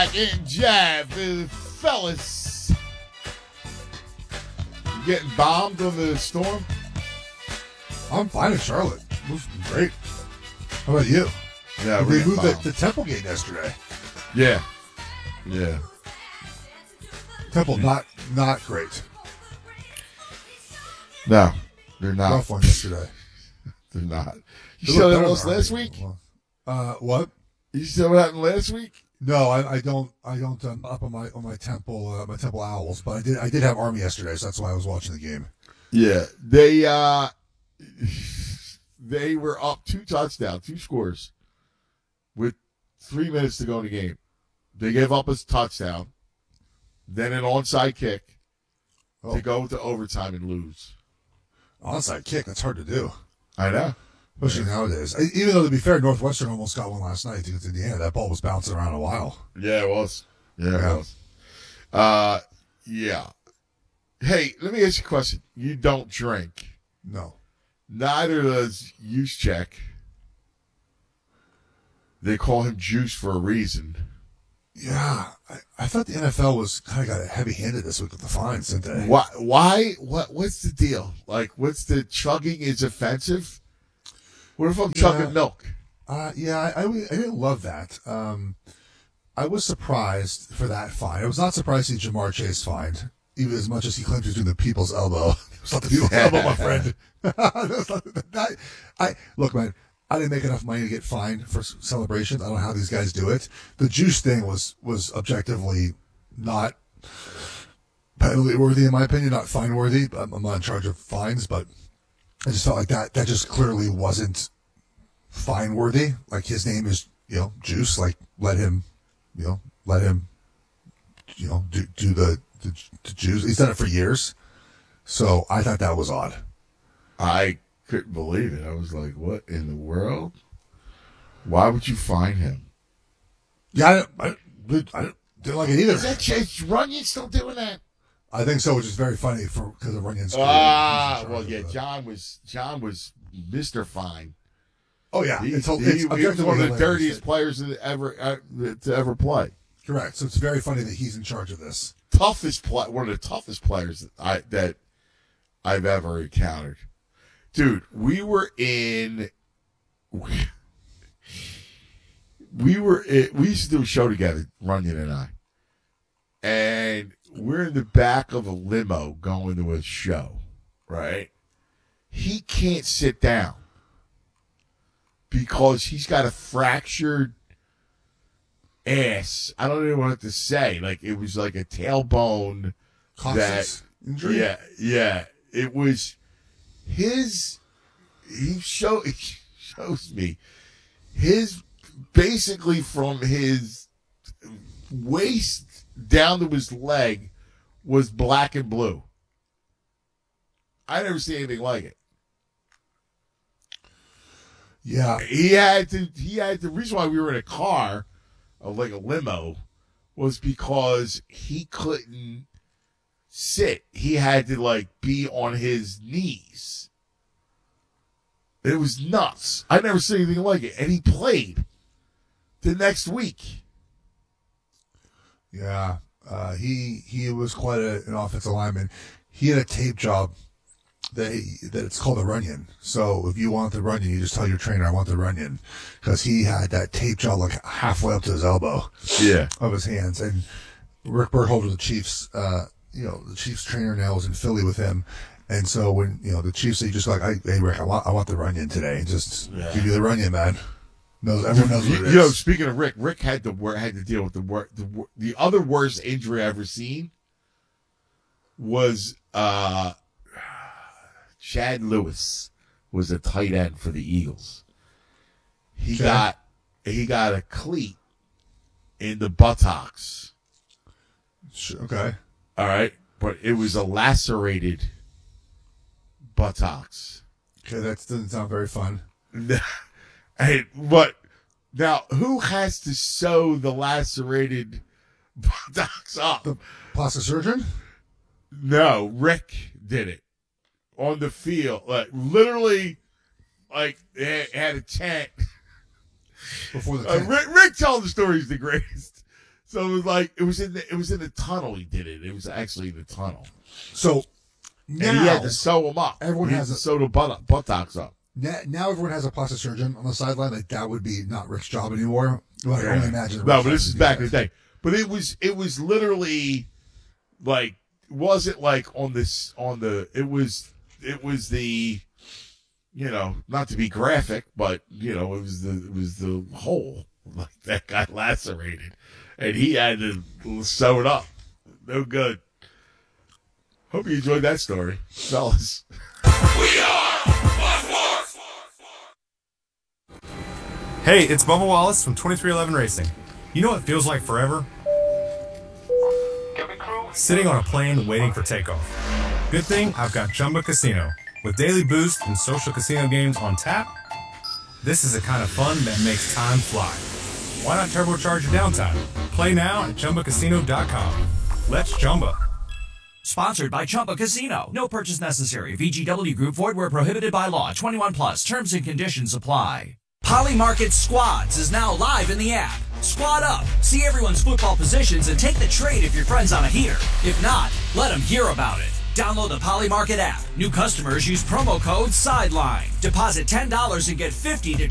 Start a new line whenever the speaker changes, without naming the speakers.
Jack and Jab, the fellas. You getting bombed on the storm?
I'm fine in Charlotte. It was great. How about you?
Yeah,
they moved the Temple game yesterday.
Yeah.
Temple not great.
No, they're not.
Rough one yesterday.
They're not. You saw that lost last week?
What?
You saw what happened last week?
No, I don't up on my Temple my Temple Owls, but I did have Army yesterday, so that's why I was watching the game.
Yeah, they were up 2 touchdowns, 2 scores, with 3 minutes to go in the game. They gave up a touchdown, then an onside kick to go to overtime and lose.
Onside kick, that's hard to do.
I know.
Especially nowadays. Even though, to be fair, Northwestern almost got one last night against Indiana. That ball was bouncing around a while.
Yeah, it was. It was. Yeah. Hey, let me ask you a question. You don't drink.
No.
Neither does Juszczyk. They call him Juice for a reason.
Yeah. I thought the NFL was kind of got heavy-handed this week with the fines, didn't they?
Why? What's the deal? Like, what's the chugging is offensive? What if I'm chugging milk?
I didn't love that. I was surprised for that fine. I was not surprised to see Jamar Chase fined, even as much as he claimed he was doing the people's elbow. It's not the people's elbow, my friend. Look, man, I didn't make enough money to get fined for celebrations. I don't know how these guys do it. The juice thing was objectively not penalty worthy, in my opinion, not fine worthy. I'm not in charge of fines, but I just felt like that just clearly wasn't fine worthy. Like, his name is, Juice. Like, let him do the juice. He's done it for years. So I thought that was odd.
I couldn't believe it. I was like, what in the world? Why would you fine him?
Yeah, I didn't like it either.
Is that Chase Runyon still doing that?
I think so, which is very funny because of Runyon's career.
Well, yeah, John was Mr. Fine.
Oh yeah,
he was one of the dirtiest players to ever play.
Correct. So it's very funny that he's in charge of this.
One of the toughest players that I've ever encountered. Dude, we used to do a show together, Runyon and I. And we're in the back of a limo going to a show, right? He can't sit down because he's got a fractured ass. I don't even know what to say. Like, it was like a tailbone.
Coccyx injury?
Yeah. It was his. He shows me his, basically from his waist down to his leg was black and blue. I never seen anything like it.
Yeah.
He had the reason why we were in a car, like a limo, was because he couldn't sit. He had to be on his knees. It was nuts. I never seen anything like it. And he played the next week.
Yeah. He was quite an offensive lineman. He had a tape job that it's called a Runyon. So if you want the Runyon, you just tell your trainer, I want the Runyon. Because he had that tape job halfway up to his elbow.
Yeah.
Of his hands. And Rick Burkholder, the Chiefs, the Chiefs trainer now, was in Philly with him. And so when, the Chiefs say, just hey, Rick, I want the Runyon today. And just give you the Runyon, man. Everyone knows what it is.
Speaking of Rick had to deal with the other worst injury I ever seen was Chad Lewis was a tight end for the Eagles. He got a cleat in the buttocks.
Okay.
All right, but it was a lacerated buttocks.
Okay, that doesn't sound very fun.
But now, who has to sew the lacerated buttocks up?
The plastic surgeon?
No, Rick did it on the field. Literally, they had a tent.
Before the tent.
Rick telling the story is the greatest. So it was in the tunnel. He did it. It was actually in the tunnel,
So now
and he had to sew him up.
everyone
He had
has
to
a-
sew the buttocks up.
now everyone has a plastic surgeon on the sideline. Like that would be not Rick's job anymore. Well, I can only imagine.
No,
Rick's
but this
job
is
these
back in the
days.
day. But it was literally like wasn't like on the it was the not to be graphic, but it was the hole like that got lacerated, and he had to sew it up. No good. Hope you enjoyed that story, fellas.
Hey, it's Bubba Wallace from 2311 Racing. You know what feels like forever? Sitting on a plane waiting for takeoff. Good thing I've got Chumba Casino. With daily boost and social casino games on tap, this is the kind of fun that makes time fly. Why not turbocharge your downtime? Play now at ChumbaCasino.com. Let's Chumba.
Sponsored by Chumba Casino. No purchase necessary. VGW Group. Void where prohibited by law. 21 plus. Terms and conditions apply. Polymarket Squads is now live in the app. Squad up, see everyone's football positions, and take the trade if your friend's on a heater. If not, let them hear about it. Download the Polymarket app. New customers use promo code SIDELINE. Deposit $10 and get $50 to